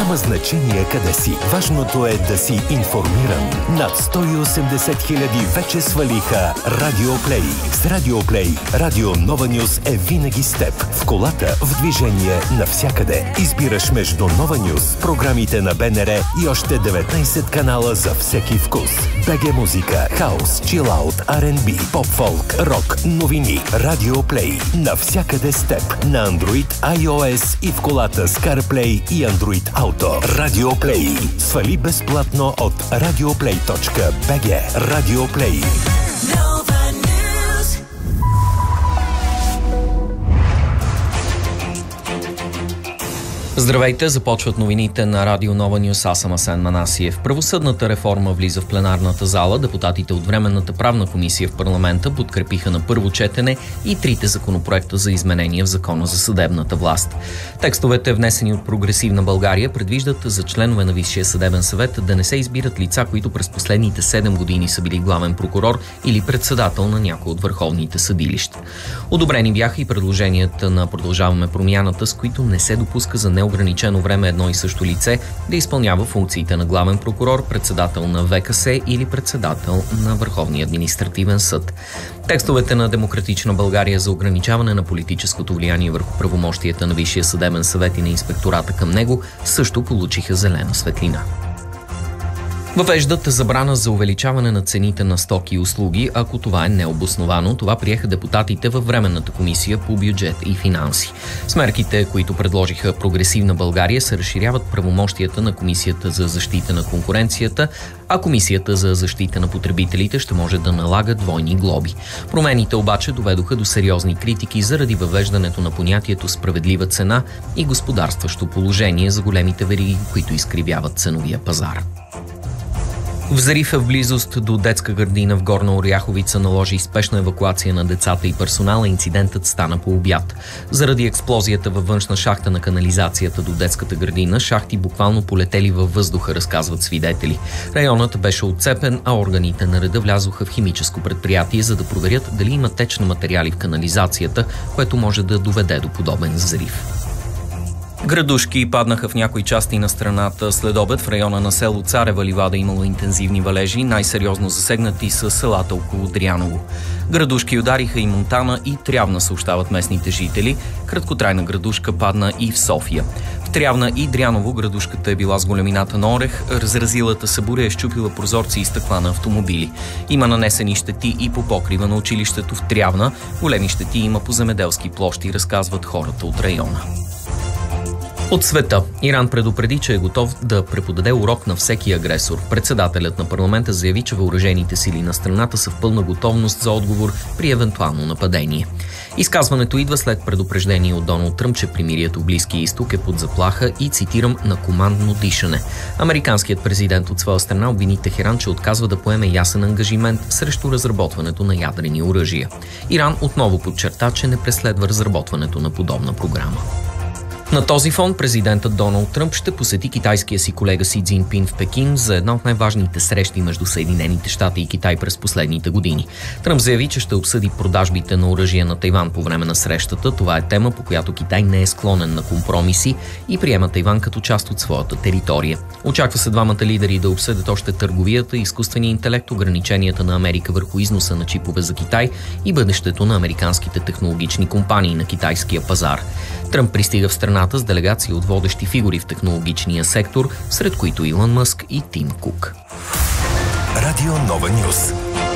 Няма значение къде си. Важното е да си информиран. Над 180 хиляди вече свалиха Радио Плей. С Радио Плей, Радио Нова Нюс е винаги с теб. В колата, в движение, навсякъде. Избираш между Нова Нюс, програмите на БНР и още 19 канала за всеки вкус. БГ музика, хаус, чилаут, R&B, поп-фолк, рок, новини. Радио Плей. Навсякъде с теб. На Android, iOS и в колата с CarPlay и Android Auto. Радио Плей. Свали безплатно от radioplay.bg. Радио Плей. Здравейте, започват новините на Радио Нова Нюс. Аз съм Асен Манасиев. Правосъдната реформа влиза в пленарната зала. Депутатите от Временната правна комисия в парламента подкрепиха на първо четене и трите законопроекта за изменения в Закона за съдебната власт. Текстовете, внесени от Прогресивна България, предвиждат за членове на Висшия съдебен съвет да не се избират лица, които през последните 7 години са били главен прокурор или председател на някои от върховните съдилища. Одобрени бяха и предложенията на Продължаваме промяната, с които не се допуска за неограничено време едно и също лице да изпълнява функциите на главен прокурор, председател на ВКС или председател на Върховния административен съд. Текстовете на Демократична България за ограничаване на политическото влияние върху правомощията на Висшия съдебен съвет и на инспектората към него също получиха зелена светлина. Въвеждат забрана за увеличаване на цените на стоки и услуги, ако това е необосновано. Това приеха депутатите във Временната комисия по бюджет и финанси. С мерките, които предложиха Прогресивна България, се разширяват правомощията на Комисията за защита на конкуренцията, а Комисията за защита на потребителите ще може да налага двойни глоби. Промените обаче доведоха до сериозни критики заради въвеждането на понятието справедлива цена и господарстващо положение за големите вериги, които изкривяват ценовия пазар. Взрив в близост до детска градина в Горна Оряховица наложи спешна евакуация на децата и персонала. Инцидентът стана по обяд. Заради експлозията във външна шахта на канализацията до детската градина, шахти буквално полетели във въздуха, разказват свидетели. Районът беше отцепен, а органите на реда влязоха в химическо предприятие, за да проверят дали има теч на материали в канализацията, което може да доведе до подобен взрив. Градушки паднаха в някои части на страната. След обед в района на село Царева ливада имало интензивни валежи. Най-сериозно засегнати са селата около Дряново. Градушки удариха и Монтана и Трявна, съобщават местните жители. Краткотрайна градушка падна и в София. В Трявна и Дряново градушката е била с големината на орех. Разразилата се буря е счупила прозорци и стъкла на автомобили. Има нанесени щети и по покрива на училището в Трявна. Големи щети има по земеделски площи, разказват хората от района. От света. Иран предупреди, че е готов да преподаде урок на всеки агресор. Председателят на парламента заяви, че въоръжените сили на страната са в пълна готовност за отговор при евентуално нападение. Изказването идва след предупреждение от Доналд Тръмп, че примирието в Близкия изток е под заплаха и, цитирам, на командно дишане. Американският президент от своя страна обвини Техеран, че отказва да поеме ясен ангажимент срещу разработването на ядрени оръжия. Иран отново подчерта, че не преследва разработването на подобна програма. На този фон президентът Доналд Тръмп ще посети китайския си колега Си Цзинпин в Пекин за една от най-важните срещи между Съединените щати и Китай през последните години. Тръмп заяви, че ще обсъди продажбите на оръжия на Тайван по време на срещата. Това е тема, по която Китай не е склонен на компромиси и приема Тайван като част от своята територия. Очаква се двамата лидери да обсъдят още търговията, изкуствения интелект, ограниченията на Америка върху износа на чипове за Китай и бъдещето на американските технологични компании на китайския пазар. Тръмп пристига в страната с делегация от водещи фигури в технологичния сектор, сред които Илон Мъск и Тим Кук. Радио Нова Нюс.